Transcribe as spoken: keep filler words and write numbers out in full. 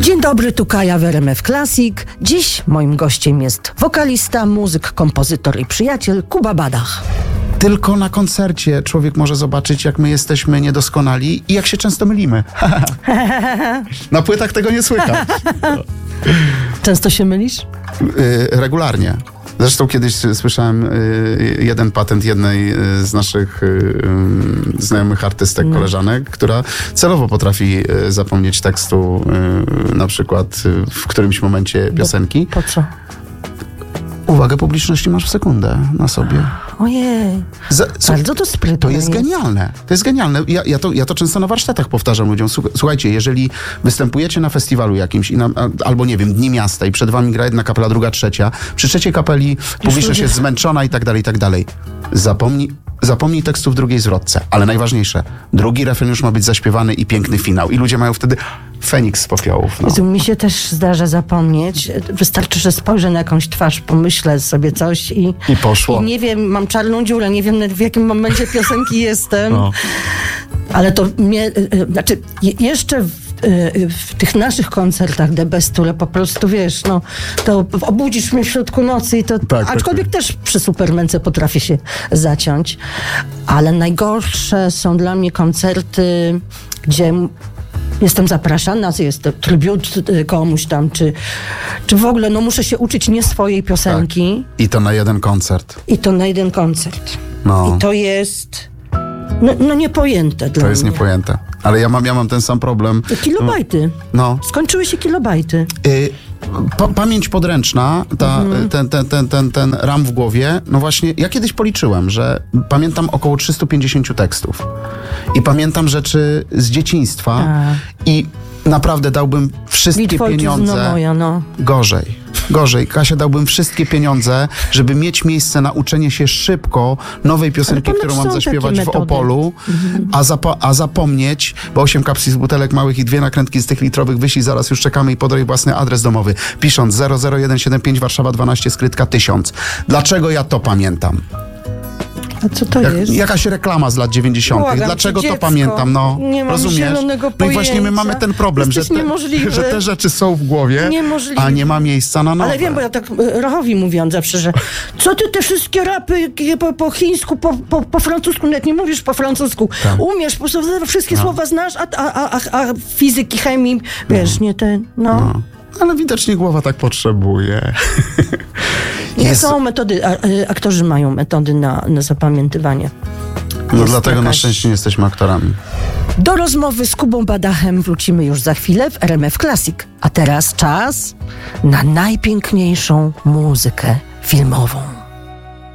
Dzień dobry, tu Kaja w R M F Classic. Dziś moim gościem jest wokalista, muzyk, kompozytor i przyjaciel Kuba Badach. Tylko na koncercie człowiek może zobaczyć, jak my jesteśmy niedoskonali i jak się często mylimy. Na płytach tego nie słychać. Często się mylisz? Yy, regularnie. Zresztą kiedyś słyszałem y, jeden patent jednej y, z naszych y, y, znajomych artystek, no. koleżanek, która celowo potrafi y, zapomnieć tekstu y, na przykład y, w którymś momencie piosenki. Po, po co? Uwagę publiczności masz w sekundę na sobie. Ojej, Za, co, bardzo to sprytne. To jest, jest genialne. To jest genialne. Ja, ja, to, ja to często na warsztatach powtarzam ludziom. Słuchajcie, jeżeli występujecie na festiwalu jakimś, i na, albo nie wiem, Dni Miasta i przed wami gra jedna kapela, druga, trzecia, przy trzeciej kapeli publiczność jest zmęczona i tak dalej, i tak dalej. Zapomnij, zapomnij tekstu w drugiej zwrotce. Ale najważniejsze, drugi refren już ma być zaśpiewany i piękny finał. I ludzie mają wtedy Feniks z popiołów. No. Jezu, mi się też zdarza zapomnieć. Wystarczy, że spojrzę na jakąś twarz, pomyślę sobie coś i... I poszło. I nie wiem, mam czarną dziurę, nie wiem w jakim momencie piosenki jestem. No. Ale to mnie... Znaczy, jeszcze... W, w tych naszych koncertach The Best, które po prostu, wiesz, no, to obudzisz mnie w środku nocy i to, tak, aczkolwiek tak, też przy Supermence potrafię się zaciąć, ale najgorsze są dla mnie koncerty, gdzie jestem zapraszana, jest tribut komuś tam, czy, czy w ogóle, no muszę się uczyć nie swojej piosenki. Tak. I to na jeden koncert. I to na jeden koncert. No. I to jest... No, no niepojęte dla To jest mnie. niepojęte. Ale ja mam, ja mam ten sam problem. Kilobajty. No. Skończyły się kilobajty. Y pa pamięć podręczna, ta, mhm. ten, ten, ten, ten, ten ram w głowie, no właśnie, ja kiedyś policzyłem, że pamiętam około trzysta pięćdziesiąt tekstów. I pamiętam rzeczy z dzieciństwa. A. I naprawdę dałbym wszystkie Bitwojczyzno pieniądze. Moja, no. Gorzej. Gorzej. Kasia, dałbym wszystkie pieniądze, żeby mieć miejsce na uczenie się szybko nowej piosenki, którą mam zaśpiewać w Opolu, mhm. a, zapo a zapomnieć, bo osiem kapsli z butelek małych i dwie nakrętki z tych litrowych wyślij, zaraz już czekamy i podaj własny adres domowy. Pisząc zero zero jeden siedem pięć Warszawa dwanaście skrytka tysiąc. Dlaczego ja to pamiętam? A co to Jak, jest? Jakaś reklama z lat dziewięćdziesiątych. Dlaczego dziecko, to pamiętam? No, nie mam rozumiesz? zielonego No i właśnie my mamy ten problem, że te, że te rzeczy są w głowie, niemożliwe. A nie ma miejsca na nowe. Ale wiem, bo ja tak Rachowi mówiąc zawsze, że co ty te wszystkie rapy po, po chińsku, po, po, po francusku, nawet nie mówisz po francusku, tak. umiesz, po prostu wszystkie no. słowa znasz, a, a, a, a fizyki, chemii, wiesz, no. nie ten, no. no. Ale widocznie głowa tak potrzebuje. Nie są metody, a, aktorzy mają metody na, na zapamiętywanie. No Jest dlatego jakaś... na szczęście nie jesteśmy aktorami. Do rozmowy z Kubą Badachem wrócimy już za chwilę w R M F Classic. A teraz czas na najpiękniejszą muzykę filmową.